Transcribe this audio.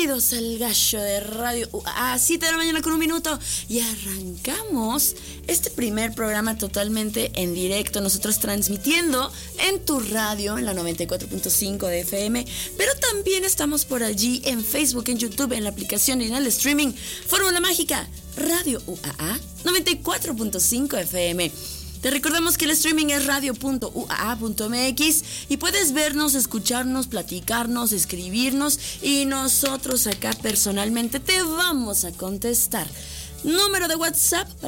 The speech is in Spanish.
Bienvenidos al Gallo de Radio UAA, 7 de la mañana con 1 minuto. Y arrancamos este primer programa totalmente en directo. Nosotros transmitiendo en tu radio, en la 94.5 de FM. Pero también estamos por allí en Facebook, en YouTube, en la aplicación y en el streaming. Fórmula Mágica, Radio UAA, 94.5 FM. Te recordamos que el streaming es radio.uaa.mx y puedes vernos, escucharnos, platicarnos, escribirnos y nosotros acá personalmente te vamos a contestar. Número de WhatsApp para